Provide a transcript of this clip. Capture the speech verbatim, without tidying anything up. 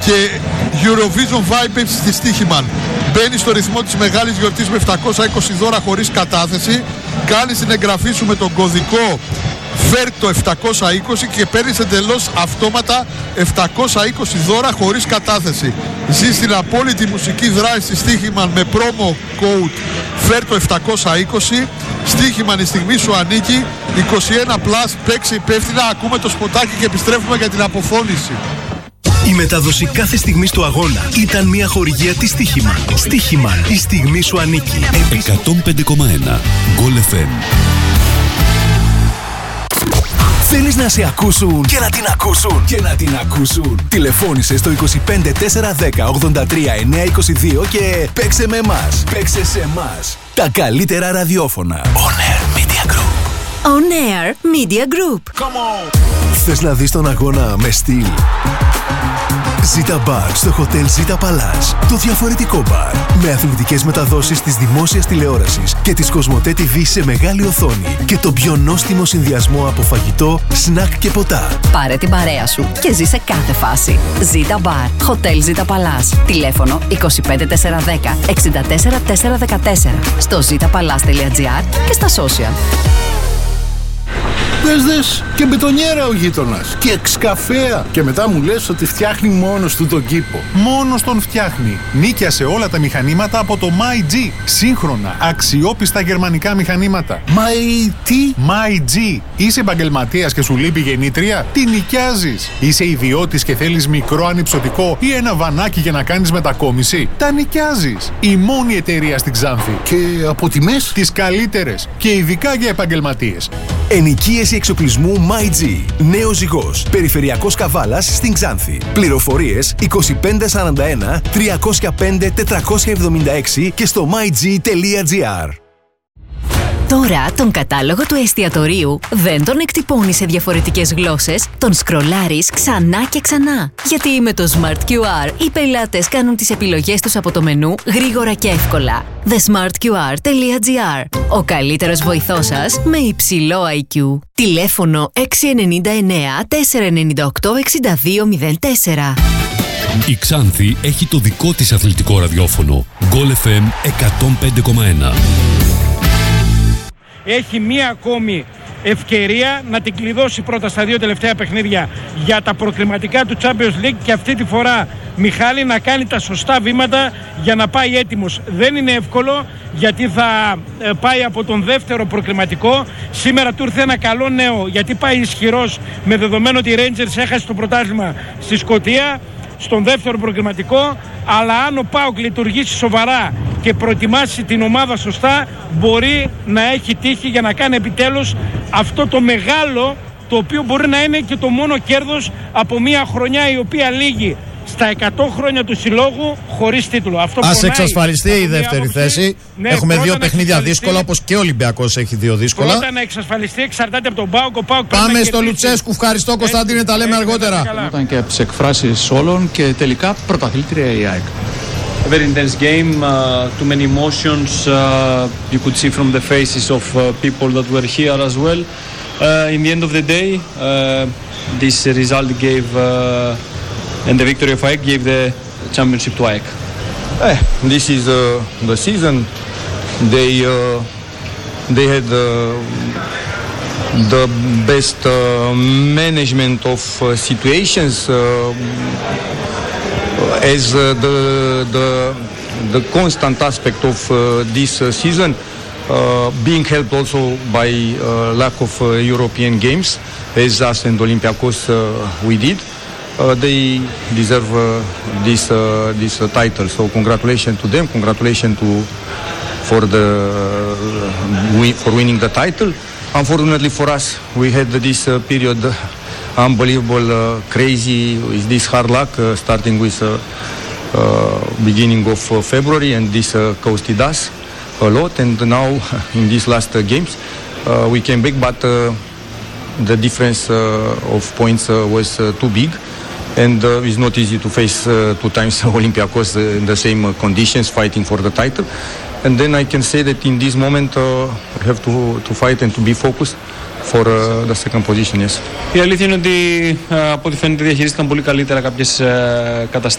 και Eurovision Vipers στη Στίχημαν. Μπαίνει στο ρυθμό της μεγάλης γιορτής με επτακόσια είκοσι δώρα χωρίς κατάθεση. Κάνεις την εγγραφή σου με τον κωδικό Φέρτο επτακόσια είκοσι και παίρνεις εντελώς αυτόματα επτακόσια είκοσι δώρα χωρίς κατάθεση. Ζεις την απόλυτη μουσική δράση στη Στίχημαν με promo code Φέρτο επτακόσια είκοσι. Στίχημαν, η στιγμή σου ανήκει. είκοσι ένα συν, παίξει υπεύθυνα. Ακούμε το σποτάκι και επιστρέφουμε για την αποφώνηση. Η μετάδοση κάθε στιγμής του αγώνα ήταν μια χορηγία της Στίχημαν. Στίχημαν, η στιγμή σου ανήκει. εκατόν πέντε κόμμα ένα Goal εφ εμ. Θέλεις να σε ακούσουν και να την ακούσουν και να την ακούσουν. Τηλεφώνησε στο είκοσι πέντε τέσσερα δέκα ογδόντα τρία εννιακόσια είκοσι δύο και παίξε με εμάς. Παίξε σε εμάς. Τα καλύτερα ραδιόφωνα. On Air Media Group. On Air Media Group. Come on. Θες να δεις τον αγώνα με στυλ? Ζήτα Μπαρ στο Hotel Ζήτα Παλάς. Το διαφορετικό μπαρ. Με αθλητικές μεταδόσεις της δημόσιας τηλεόρασης και της Κοσμοτέ τι βι σε μεγάλη οθόνη. Και το πιο νόστιμο συνδυασμό από φαγητό, σνακ και ποτά. Πάρε την παρέα σου και ζει σε κάθε φάση. Ζήτα Μπαρ. Hotel Ζήτα Παλάς. Τηλέφωνο είκοσι πέντε τέσσερα δέκα εξήντα τέσσερα τέσσερα δεκατέσσερα. Στο ζήτα παλάς τελεία τζι άρ και στα social. Δες δες και μπετονιέρα ο γείτονας και εξκαφέα. Και μετά μου λες ότι φτιάχνει μόνος του τον κήπο. Μόνος τον φτιάχνει. Νίκιασε όλα τα μηχανήματα από το MyG. Σύγχρονα, αξιόπιστα γερμανικά μηχανήματα. My τι? MyG. Είσαι επαγγελματίας και σου λείπει γεννήτρια? Τι νοικιάζεις? Είσαι ιδιώτης και θέλεις μικρό ανυψωτικό ή ένα βανάκι για να κάνεις μετακόμιση? Τα νοικιάζεις. Η μόνη εταιρεία στην Ξάνθη. Και από τιμές? Τις καλύτερες και ειδικά για επαγγελματίες. Ενοικίαση εξοπλισμού MyG. Νέος Ζυγός. Περιφερειακός Καβάλας στην Ξάνθη. Πληροφορίες είκοσι πέντε σαράντα ένα τριακόσια πέντε τετρακόσια εβδομήντα έξι και στο myg τελεία τζι άρ. Τώρα τον κατάλογο του εστιατορίου δεν τον εκτυπώνεις σε διαφορετικές γλώσσες, τον σκρολάρεις ξανά και ξανά. Γιατί με το Smart κιου αρ οι πελάτες κάνουν τις επιλογές τους από το μενού γρήγορα και εύκολα. the smart q r τελεία τζι άρ. Ο καλύτερος βοηθός σας με υψηλό άι κιου. Τηλέφωνο έξι εννιά εννιά τέσσερα εννιά οκτώ έξι δύο μηδέν τέσσερα. Η Ξάνθη έχει το δικό της αθλητικό ραδιόφωνο. Goal εφ εμ εκατόν πέντε κόμμα ένα. Έχει μία ακόμη ευκαιρία να την κλειδώσει πρώτα στα δύο τελευταία παιχνίδια για τα προκριματικά του Champions League και αυτή τη φορά, Μιχάλη, να κάνει τα σωστά βήματα για να πάει έτοιμος. Δεν είναι εύκολο γιατί θα πάει από τον δεύτερο προκριματικό. Σήμερα του ήρθε ένα καλό νέο γιατί πάει ισχυρός, με δεδομένο ότι η Rangers έχασε το πρωτάθλημα στη Σκωτία στον δεύτερο προκριματικό, αλλά αν ο ΠΑΟΚ λειτουργήσει σοβαρά και προετοιμάσει την ομάδα σωστά, μπορεί να έχει τύχη για να κάνει επιτέλους αυτό το μεγάλο, το οποίο μπορεί να είναι και το μόνο κέρδος από μια χρονιά η οποία λύγει στα εκατό χρόνια του συλλόγου χωρίς τίτλο. Αυτό Ας εξασφαλιστεί η δεύτερη άποψη. θέση. Ναι, έχουμε δύο παιχνίδια δύσκολα, όπως και ο Ολυμπιακός έχει δύο δύσκολα. Πρώτα να εξασφαλιστεί, εξαρτάται από τον ΠΑΟΚ. Πάμε στο Λουτσέσκου. Ευχαριστώ, Κωνσταντίνε, τα λέμε αργότερα. Ήταν και από τις εκφράσεις όλων και τελικά πρωταθλήτρια η ΑΕΚ. A very intense game, uh, too many emotions. Uh, you could see from the faces of uh, people that were here as well. Uh, in the end of the day, uh, this result gave, uh, and the victory of A E K gave the championship to A E K. Eh, this is uh, the season. They uh, they had uh, the best uh, management of uh, situations. Uh, as uh, the, the, the constant aspect of uh, this uh, season, uh, being helped also by uh, lack of uh, European games, as us and Olympiacos uh, we did, uh, they deserve uh, this, uh, this uh, title. So congratulations to them, congratulations to, for, the, uh, win, for winning the title. Unfortunately for us, we had this uh, period unbelievable, uh, crazy, with this hard luck, uh, starting with uh, uh, beginning of uh, February, and this uh, costed us a lot. And now, in these last uh, games, uh, we came back, but uh, the difference uh, of points uh, was uh, too big, and uh, it's not easy to face uh, two times Olympiacos uh, in the same uh, conditions, fighting for the title. And then I can say that in this moment, uh, I have to to fight and to be focused for uh, the second position, yes. Η αλήθεια είναι ότι uh, από ό,τι φαίνεται διαχειρίστηκαν πολύ καλύτερα κάποιες uh, καταστάσεις.